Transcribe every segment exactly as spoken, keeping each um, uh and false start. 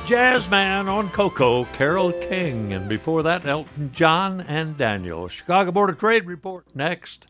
Jazz Man on Cocoa, Carole King. And before that, Elton John and Daniel. Chicago Board of Trade report next.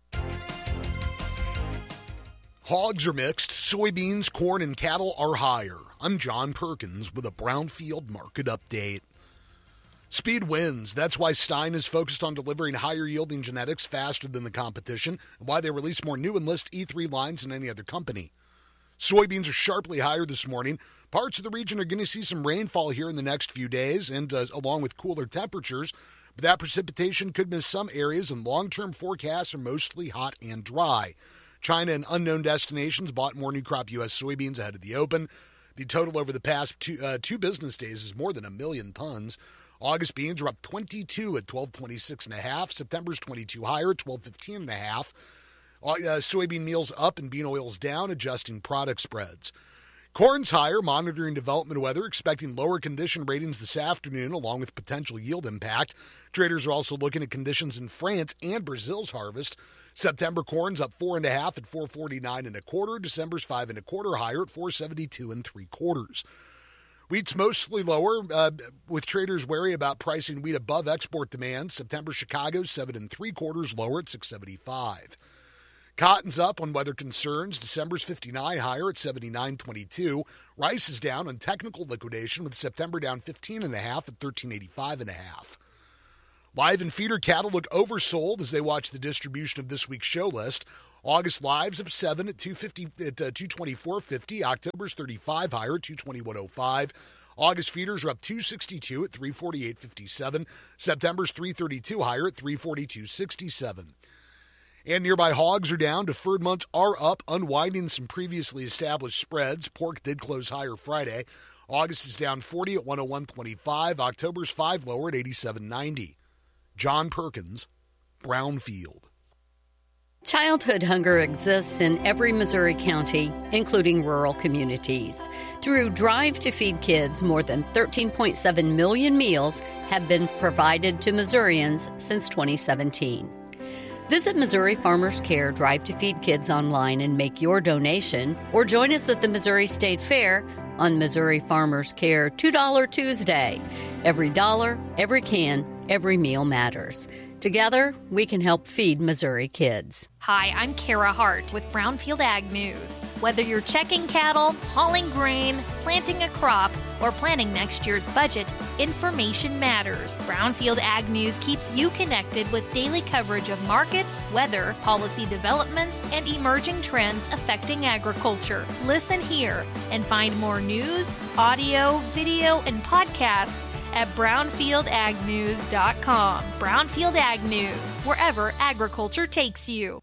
Hogs are mixed. Soybeans, corn, and cattle are higher. I'm John Perkins with a Brownfield market update. Speed wins. That's why Stein is focused on delivering higher-yielding genetics faster than the competition, and why they release more new Enlist E three lines than any other company. Soybeans are sharply higher this morning. Parts of the region are going to see some rainfall here in the next few days, and uh, along with cooler temperatures. But that precipitation could miss some areas, and long-term forecasts are mostly hot and dry. China and unknown destinations bought more new crop U S soybeans ahead of the open. The total over the past two, uh, two business days is more than a million tons. August beans are up twenty-two at twelve twenty-six and a half. September's twenty-two higher at twelve fifteen and a half. Uh, soybean meals up and bean oils down, adjusting product spreads. Corn's higher, monitoring development weather, expecting lower condition ratings this afternoon along with potential yield impact. Traders are also looking at conditions in France and Brazil's harvest. September corn's up four and a half at four forty-nine and a quarter. December's five and a quarter higher at four seventy-two and three quarters. Wheat's mostly lower, uh, with traders wary about pricing wheat above export demand. September Chicago's seven and three quarters lower at six seventy-five. Cotton's up on weather concerns. December's fifty-nine higher at seventy-nine twenty-two. Rice is down on technical liquidation, with September down fifteen and a half at thirteen eighty-five and a half. Live and feeder cattle look oversold as they watch the distribution of this week's show list. August lives up seven at two fifty at uh, two twenty-four fifty. October's thirty-five higher at two twenty-one oh five. August feeders are up two sixty-two at three forty-eight fifty-seven. September's three thirty-two higher at three forty-two sixty-seven. And nearby hogs are down. Deferred months are up, unwinding some previously established spreads. Pork did close higher Friday. August is down forty at one oh one twenty-five. October's five lower at eighty-seven ninety. John Perkins, Brownfield. Childhood hunger exists in every Missouri county, including rural communities. Through Drive to Feed Kids, more than thirteen point seven million meals have been provided to Missourians since twenty seventeen. Visit Missouri Farmers Care Drive to Feed Kids online and make your donation, or join us at the Missouri State Fair on Missouri Farmers Care two dollar Tuesday. Every dollar, every can, every meal matters. Together, we can help feed Missouri kids. Hi, I'm Kara Hart with Brownfield Ag News. Whether you're checking cattle, hauling grain, planting a crop, or planning next year's budget, information matters. Brownfield Ag News keeps you connected with daily coverage of markets, weather, policy developments, and emerging trends affecting agriculture. Listen here and find more news, audio, video, and podcasts at brownfield ag news dot com. Brownfield Ag News, wherever agriculture takes you.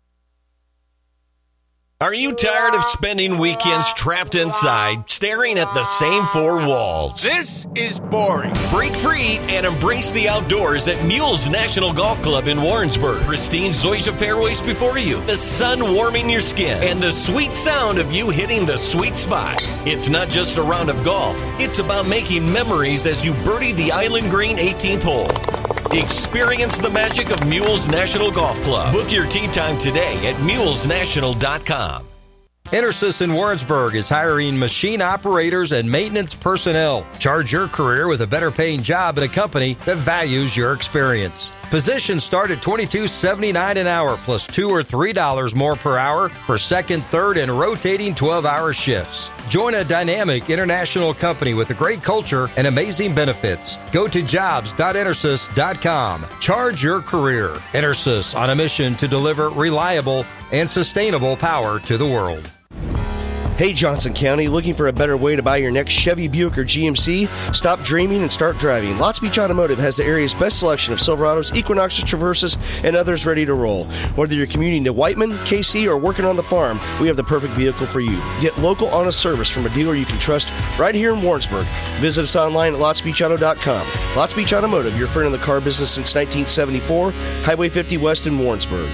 Are you tired of spending weekends trapped inside, staring at the same four walls? This is boring. Break free and embrace the outdoors at Mules National Golf Club in Warrensburg. Pristine Zoysia fairways before you, the sun warming your skin, and the sweet sound of you hitting the sweet spot. It's not just a round of golf. It's about making memories as you birdie the Island Green eighteenth hole. Experience the magic of Mules National Golf Club. Book your tee time today at mules national dot com. EnerSys in Warrensburg is hiring machine operators and maintenance personnel. Charge your career with a better paying job at a company that values your experience. Positions start at twenty-two seventy-nine an hour plus two or three dollars more per hour for second, third, and rotating twelve-hour shifts. Join a dynamic international company with a great culture and amazing benefits. Go to jobs dot enersys dot com. Charge your career. EnerSys, on a mission to deliver reliable and sustainable power to the world. Hey, Johnson County, looking for a better way to buy your next Chevy, Buick, or G M C? Stop dreaming and start driving. Lots Beach Automotive has the area's best selection of Silverados, Equinoxes, Traverses, and others ready to roll. Whether you're commuting to Whiteman, K C, or working on the farm, we have the perfect vehicle for you. Get local, honest service from a dealer you can trust right here in Warrensburg. Visit us online at lots beach auto dot com. Lots Beach Automotive, your friend in the car business since nineteen seventy-four, Highway fifty West in Warrensburg.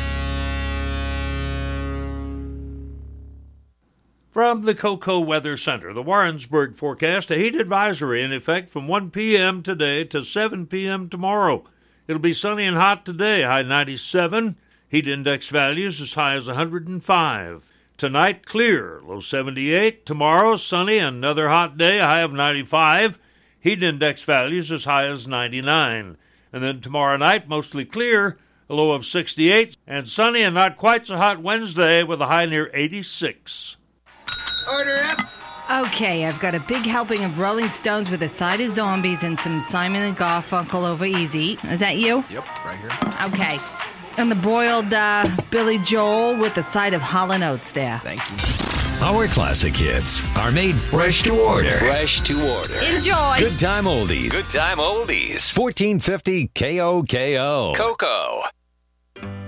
From the Cocoa Weather Center, the Warrensburg forecast, a heat advisory in effect from one p.m. today to seven p.m. tomorrow. It'll be sunny and hot today, high ninety-seven. Heat index values as high as one hundred five. Tonight, clear, low seventy-eight. Tomorrow, sunny, another hot day, a high of ninety-five. Heat index values as high as ninety-nine. And then tomorrow night, mostly clear, a low of sixty-eight. And sunny and not quite so hot Wednesday with a high near eighty-six. Order up. Okay, I've got a big helping of Rolling Stones with a side of Zombies and some Simon and Garfunkel over easy. Is that you? Yep, right here. Okay. And the boiled uh, Billy Joel with a side of Hall and Oates there. Thank you. Our classic hits are made fresh to order. Fresh to order. Enjoy. Good time oldies. Good time oldies. fourteen fifty K O K O. Cocoa.